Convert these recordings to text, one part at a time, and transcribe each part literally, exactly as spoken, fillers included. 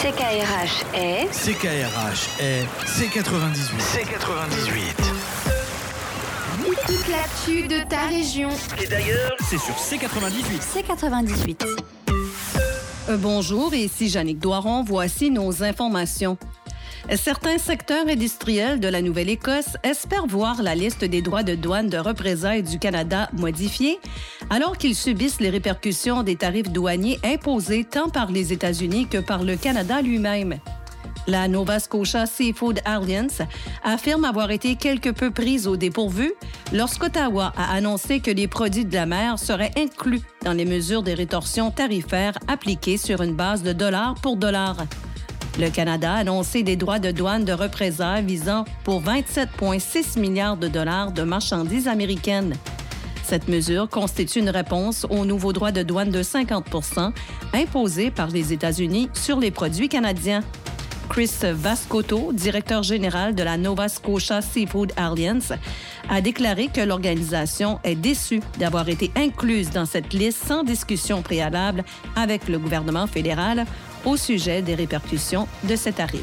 C K R H est... C K R H est C quatre-vingt-dix-huit. C quatre-vingt-dix-huit. Toute l'actu de ta région. Et d'ailleurs, c'est sur C quatre-vingt-dix-huit. C quatre-vingt-dix-huit. Euh, bonjour, ici Jannick Doiron. Voici nos informations. Certains secteurs industriels de la Nouvelle-Écosse espèrent voir la liste des droits de douane de représailles du Canada modifiée, alors qu'ils subissent les répercussions des tarifs douaniers imposés tant par les États-Unis que par le Canada lui-même. La Nova Scotia Seafood Alliance affirme avoir été quelque peu prise au dépourvu lorsqu'Ottawa a annoncé que les produits de la mer seraient inclus dans les mesures de rétorsion tarifaires appliquées sur une base de dollar pour dollar. Le Canada a annoncé des droits de douane de représailles visant pour vingt-sept virgule six milliards de dollars de marchandises américaines. Cette mesure constitue une réponse aux nouveaux droits de douane de cinquante pour cent imposés par les États-Unis sur les produits canadiens. Chris Vascoto, directeur général de la Nova Scotia Seafood Alliance, a déclaré que l'organisation est déçue d'avoir été incluse dans cette liste sans discussion préalable avec le gouvernement fédéral au sujet des répercussions de ces tarifs.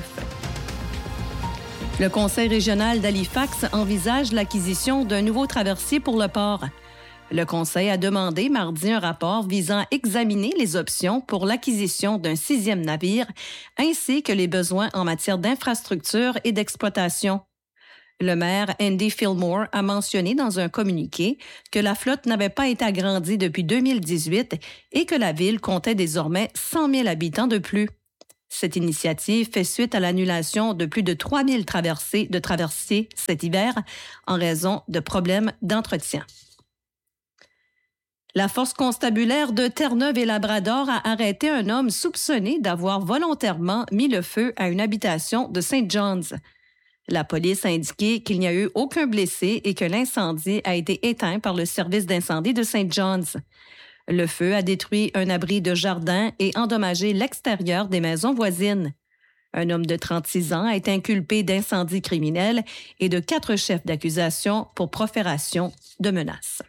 Le Conseil régional d'Halifax envisage l'acquisition d'un nouveau traversier pour le port. Le Conseil a demandé mardi un rapport visant à examiner les options pour l'acquisition d'un sixième navire, ainsi que les besoins en matière d'infrastructure et d'exploitation. Le maire Andy Fillmore a mentionné dans un communiqué que la flotte n'avait pas été agrandie depuis deux mille dix-huit et que la ville comptait désormais cent mille habitants de plus. Cette initiative fait suite à l'annulation de plus de trois mille traversées de traversiers cet hiver en raison de problèmes d'entretien. La force constabulaire de Terre-Neuve et Labrador a arrêté un homme soupçonné d'avoir volontairement mis le feu à une habitation de Saint John's. La police a indiqué qu'il n'y a eu aucun blessé et que l'incendie a été éteint par le service d'incendie de Saint John's. Le feu a détruit un abri de jardin et endommagé l'extérieur des maisons voisines. Un homme de trente-six ans a été inculpé d'incendie criminel et de quatre chefs d'accusation pour profération de menaces.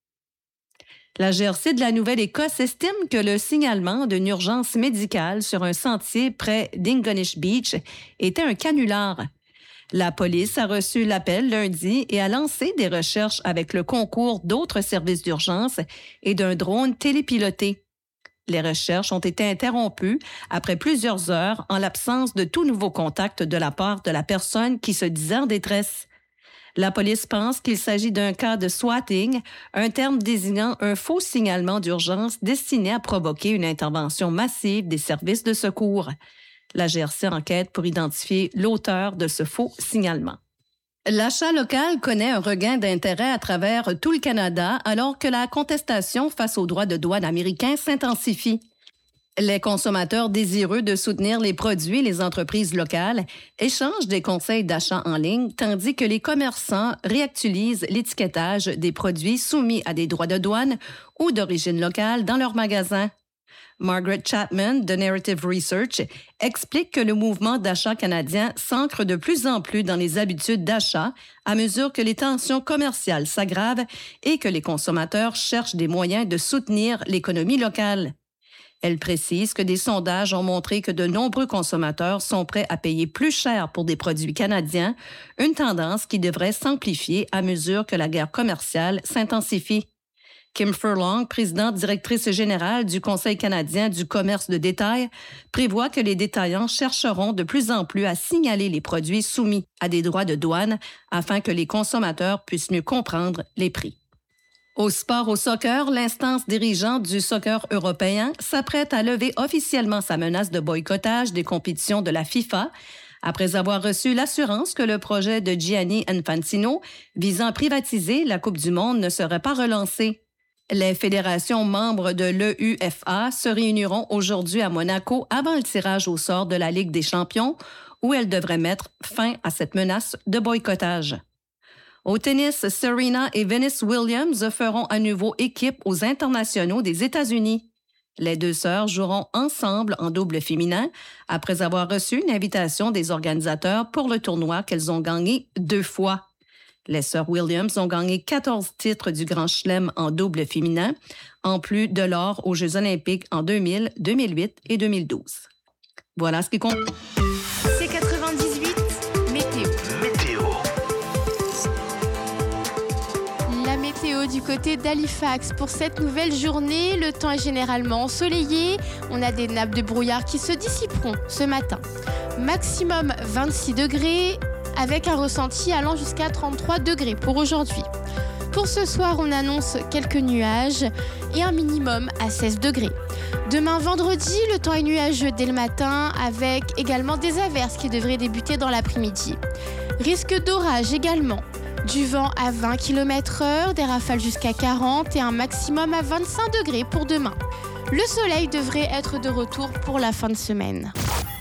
La G R C de la Nouvelle-Écosse estime que le signalement d'une urgence médicale sur un sentier près d'Ingonish Beach était un canular. La police a reçu l'appel lundi et a lancé des recherches avec le concours d'autres services d'urgence et d'un drone télépiloté. Les recherches ont été interrompues après plusieurs heures en l'absence de tout nouveau contact de la part de la personne qui se disait en détresse. La police pense qu'il s'agit d'un cas de swatting, un terme désignant un faux signalement d'urgence destiné à provoquer une intervention massive des services de secours. La G R C enquête pour identifier l'auteur de ce faux signalement. L'achat local connaît un regain d'intérêt à travers tout le Canada alors que la contestation face aux droits de douane américains s'intensifie. Les consommateurs désireux de soutenir les produits et les entreprises locales échangent des conseils d'achat en ligne, tandis que les commerçants réactualisent l'étiquetage des produits soumis à des droits de douane ou d'origine locale dans leurs magasins. Margaret Chapman, de Narrative Research, explique que le mouvement d'achat canadien s'ancre de plus en plus dans les habitudes d'achat à mesure que les tensions commerciales s'aggravent et que les consommateurs cherchent des moyens de soutenir l'économie locale. Elle précise que des sondages ont montré que de nombreux consommateurs sont prêts à payer plus cher pour des produits canadiens, une tendance qui devrait s'amplifier à mesure que la guerre commerciale s'intensifie. Kim Furlong, présidente directrice générale du Conseil canadien du commerce de détail, prévoit que les détaillants chercheront de plus en plus à signaler les produits soumis à des droits de douane afin que les consommateurs puissent mieux comprendre les prix. Au sport au soccer, l'instance dirigeante du soccer européen s'apprête à lever officiellement sa menace de boycottage des compétitions de la FIFA après avoir reçu l'assurance que le projet de Gianni Infantino visant à privatiser la Coupe du monde ne serait pas relancé. Les fédérations membres de l'E U F A se réuniront aujourd'hui à Monaco avant le tirage au sort de la Ligue des champions, où elles devraient mettre fin à cette menace de boycottage. Au tennis, Serena et Venus Williams feront à nouveau équipe aux internationaux des États-Unis. Les deux sœurs joueront ensemble en double féminin après avoir reçu une invitation des organisateurs pour le tournoi qu'elles ont gagné deux fois. Les sœurs Williams ont gagné quatorze titres du Grand Chelem en double féminin, en plus de l'or aux Jeux olympiques en deux mille, deux mille huit et deux mille douze. Voilà ce qui compte. C quatre-vingt-dix-huit, météo. Météo. La météo du côté d'Halifax. Pour cette nouvelle journée, le temps est généralement ensoleillé. On a des nappes de brouillard qui se dissiperont ce matin. Maximum vingt-six degrés avec un ressenti allant jusqu'à trente-trois degrés pour aujourd'hui. Pour ce soir, on annonce quelques nuages et un minimum à seize degrés. Demain vendredi, le temps est nuageux dès le matin avec également des averses qui devraient débuter dans l'après-midi. Risque d'orage également. Du vent à vingt kilomètres heure, des rafales jusqu'à quarante et un maximum à vingt-cinq degrés pour demain. Le soleil devrait être de retour pour la fin de semaine.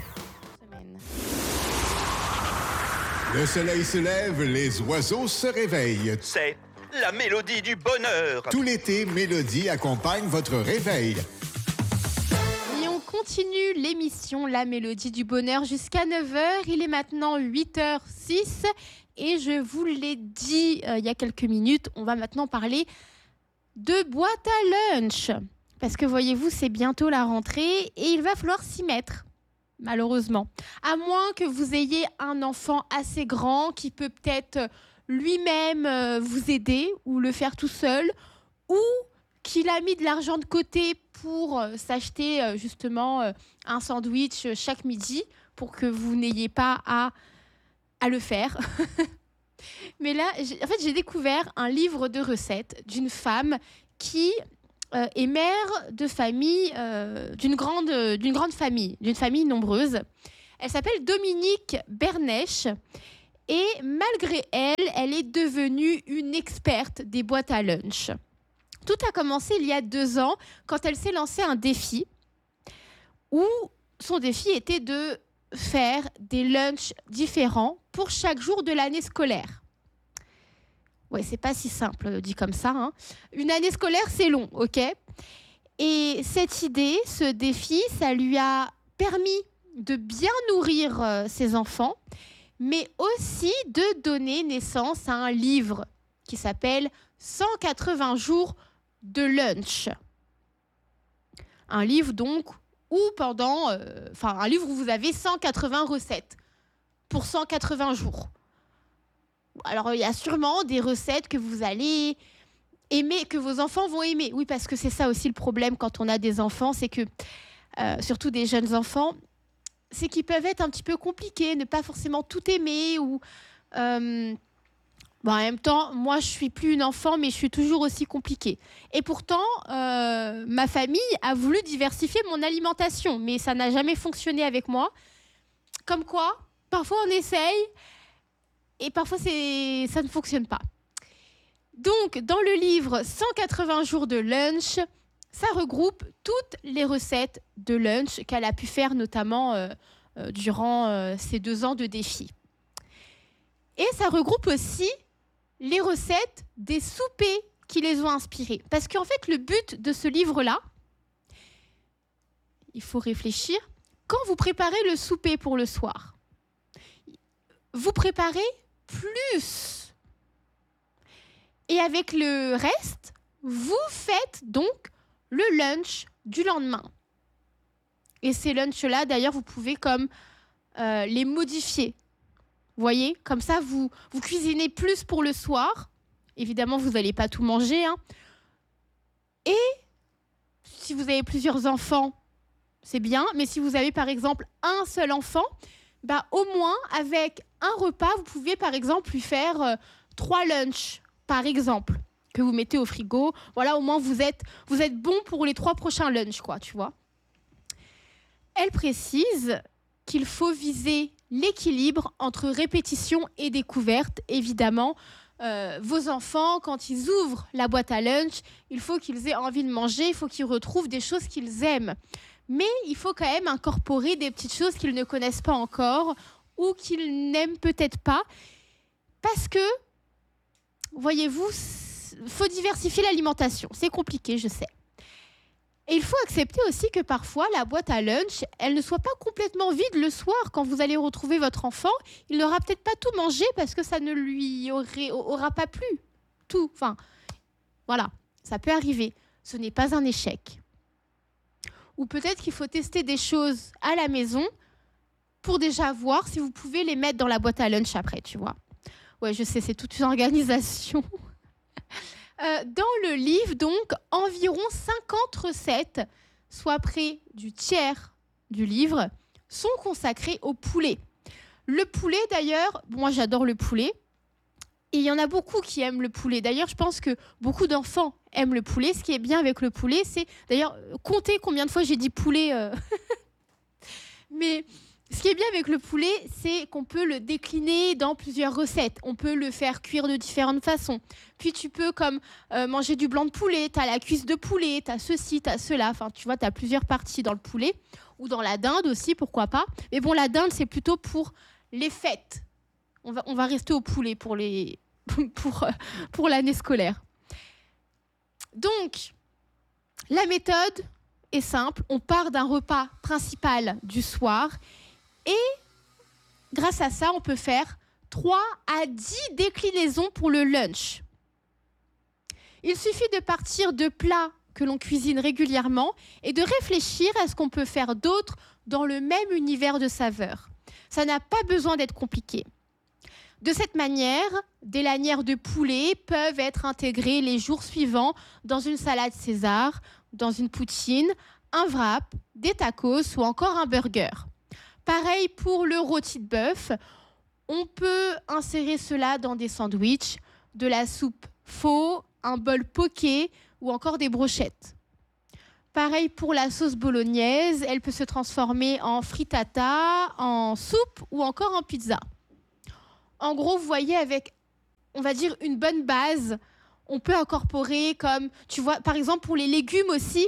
Le soleil se lève, les oiseaux se réveillent. C'est la mélodie du bonheur. Tout l'été, Mélodie accompagne votre réveil. Et on continue l'émission La Mélodie du Bonheur jusqu'à neuf heures. Il est maintenant huit heures six et je vous l'ai dit euh, il y a quelques minutes, on va maintenant parler de boîte à lunch. Parce que voyez-vous, c'est bientôt la rentrée et il va falloir s'y mettre. Malheureusement. À moins que vous ayez un enfant assez grand qui peut peut-être lui-même euh, vous aider ou le faire tout seul, ou qu'il a mis de l'argent de côté pour euh, s'acheter euh, justement euh, un sandwich euh, chaque midi pour que vous n'ayez pas à, à le faire. Mais là, j'ai, en fait, j'ai découvert un livre de recettes d'une femme qui euh, est mère de famille, euh, d'une grande, euh, d'une grande famille, d'une famille nombreuse. Elle s'appelle Dominique Bernèche. Et malgré elle, elle est devenue une experte des boîtes à lunch. Tout a commencé il y a deux ans quand elle s'est lancée un défi où son défi était de faire des lunchs différents pour chaque jour de l'année scolaire. Ouais, c'est pas si simple dit comme ça, hein. Une année scolaire, c'est long, ok ? Et cette idée, ce défi, ça lui a permis de bien nourrir euh, ses enfants, mais aussi de donner naissance à un livre qui s'appelle cent quatre-vingts jours de lunch. Un livre donc où pendant, euh, enfin un livre où vous avez cent quatre-vingts recettes pour cent quatre-vingts jours. Alors il y a sûrement des recettes que vous allez aimer, que vos enfants vont aimer. Oui, parce que c'est ça aussi le problème quand on a des enfants, c'est que euh, surtout des jeunes enfants, c'est qu'ils peuvent être un petit peu compliqués, ne pas forcément tout aimer. Ou, euh, bon, en même temps, moi, je ne suis plus une enfant, mais je suis toujours aussi compliquée. Et pourtant, euh, ma famille a voulu diversifier mon alimentation, mais ça n'a jamais fonctionné avec moi. Comme quoi, parfois on essaye, et parfois c'est... ça ne fonctionne pas. Donc, dans le livre cent quatre-vingts jours de lunch, ça regroupe toutes les recettes de lunch qu'elle a pu faire, notamment euh, euh, durant euh, ces deux ans de défi. Et ça regroupe aussi les recettes des soupers qui les ont inspirés. Parce qu'en fait, le but de ce livre-là, il faut réfléchir, quand vous préparez le souper pour le soir, vous préparez plus. Et avec le reste, vous faites donc le lunch du lendemain. Et ces lunchs-là, d'ailleurs, vous pouvez comme euh, les modifier. Vous voyez, comme ça, vous, vous cuisinez plus pour le soir. Évidemment, vous n'allez pas tout manger, hein. Et si vous avez plusieurs enfants, c'est bien. Mais si vous avez, par exemple, un seul enfant, bah, au moins, avec un repas, vous pouvez, par exemple, lui faire euh, trois lunchs, par exemple, que vous mettez au frigo. Voilà, au moins, vous êtes, vous êtes bon pour les trois prochains lunchs, quoi, tu vois. Elle précise qu'il faut viser l'équilibre entre répétition et découverte. Évidemment, euh, vos enfants, quand ils ouvrent la boîte à lunch, il faut qu'ils aient envie de manger, il faut qu'ils retrouvent des choses qu'ils aiment. Mais il faut quand même incorporer des petites choses qu'ils ne connaissent pas encore ou qu'ils n'aiment peut-être pas. Parce que, voyez-vous, il faut diversifier l'alimentation. C'est compliqué, je sais. Et il faut accepter aussi que parfois, la boîte à lunch, elle ne soit pas complètement vide le soir. Quand vous allez retrouver votre enfant, il n'aura peut-être pas tout mangé parce que ça ne lui aurait, aura pas plu. Tout. Enfin, voilà, ça peut arriver. Ce n'est pas un échec. Ou peut-être qu'il faut tester des choses à la maison pour déjà voir si vous pouvez les mettre dans la boîte à lunch après, tu vois. Ouais, je sais, c'est toute une organisation. euh, dans le livre, donc, environ cinquante recettes, soit près du tiers du livre, sont consacrées au poulet. Le poulet, d'ailleurs, moi j'adore le poulet. Et il y en a beaucoup qui aiment le poulet. D'ailleurs, je pense que beaucoup d'enfants aiment le poulet. Ce qui est bien avec le poulet, c'est... D'ailleurs, comptez combien de fois j'ai dit poulet. Euh... Mais ce qui est bien avec le poulet, c'est qu'on peut le décliner dans plusieurs recettes. On peut le faire cuire de différentes façons. Puis tu peux comme euh, manger du blanc de poulet. Tu as la cuisse de poulet, tu as ceci, tu as cela. Enfin, tu vois, tu as plusieurs parties dans le poulet. Ou dans la dinde aussi, pourquoi pas. Mais bon, la dinde, c'est plutôt pour les fêtes. On va, on va rester au poulet pour, les, pour, pour l'année scolaire. Donc, la méthode est simple. On part d'un repas principal du soir et grâce à ça, on peut faire trois à dix déclinaisons pour le lunch. Il suffit de partir de plats que l'on cuisine régulièrement et de réfléchir à ce qu'on peut faire d'autre dans le même univers de saveurs. Ça n'a pas besoin d'être compliqué. De cette manière, des lanières de poulet peuvent être intégrées les jours suivants dans une salade César, dans une poutine, un wrap, des tacos ou encore un burger. Pareil pour le rôti de bœuf. On peut insérer cela dans des sandwichs, de la soupe faux, un bol poké ou encore des brochettes. Pareil pour la sauce bolognaise, elle peut se transformer en frittata, en soupe ou encore en pizza. En gros, vous voyez, avec, on va dire, une bonne base, on peut incorporer comme, tu vois, par exemple pour les légumes aussi,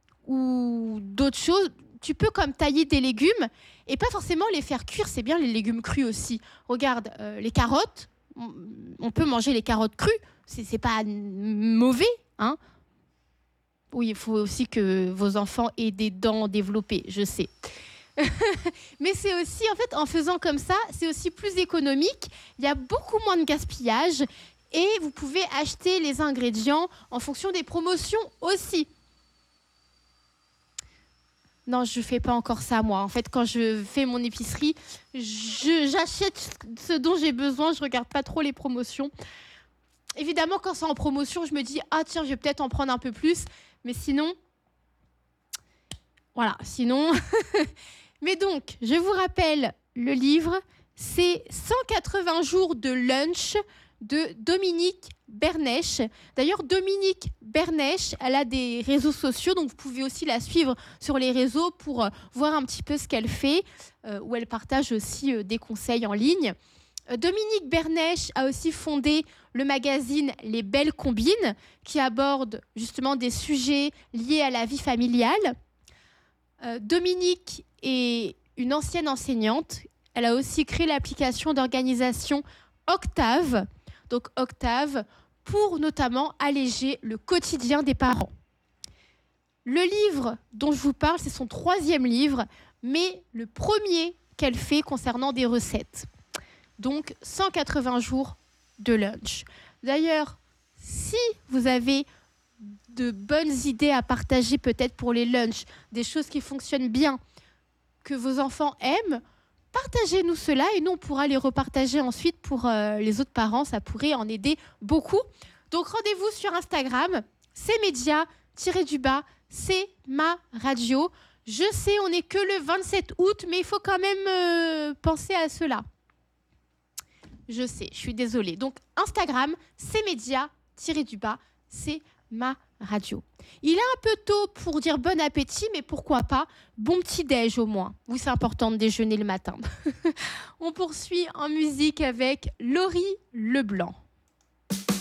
ou d'autres choses, tu peux comme tailler des légumes et pas forcément les faire cuire, c'est bien les légumes crus aussi. Regarde, euh, les carottes, on, on peut manger les carottes crues, c'est, c'est pas mauvais, hein. Oui, il faut aussi que vos enfants aient des dents développées, je sais. Mais c'est aussi, en fait, en faisant comme ça, c'est aussi plus économique. Il y a beaucoup moins de gaspillage et vous pouvez acheter les ingrédients en fonction des promotions aussi. Non, je ne fais pas encore ça, moi. En fait, quand je fais mon épicerie, je, j'achète ce dont j'ai besoin. Je ne regarde pas trop les promotions. Évidemment, quand c'est en promotion, je me dis « Ah tiens, je vais peut-être en prendre un peu plus. » Mais sinon, voilà, sinon... Mais donc, je vous rappelle, le livre, c'est cent quatre-vingts jours de lunch de Dominique Bernèche. D'ailleurs, Dominique Bernèche, elle a des réseaux sociaux, donc vous pouvez aussi la suivre sur les réseaux pour euh, voir un petit peu ce qu'elle fait, euh, où elle partage aussi euh, des conseils en ligne. Euh, Dominique Bernèche a aussi fondé le magazine Les Belles Combines, qui aborde justement des sujets liés à la vie familiale. Euh, Dominique est une ancienne enseignante. Elle a aussi créé l'application d'organisation Octave. Donc Octave, pour notamment alléger le quotidien des parents. Le livre dont je vous parle, c'est son troisième livre, mais le premier qu'elle fait concernant des recettes. Donc cent quatre-vingts jours de lunch. D'ailleurs, si vous avez de bonnes idées à partager peut-être pour les lunchs, des choses qui fonctionnent bien, que vos enfants aiment, partagez-nous cela et nous, on pourra les repartager ensuite pour euh, les autres parents. Ça pourrait en aider beaucoup. Donc, rendez-vous sur Instagram, c'est média, tiré du bas, c'est ma radio. Je sais, on n'est que le vingt-sept août, mais il faut quand même euh, penser à cela. Je sais, je suis désolée. Donc, Instagram, c'est média, tiré du bas, c'est ma radio. Il est un peu tôt pour dire bon appétit, mais pourquoi pas bon petit-déj au moins. Oui, c'est important de déjeuner le matin. On poursuit en musique avec Laurie Leblanc.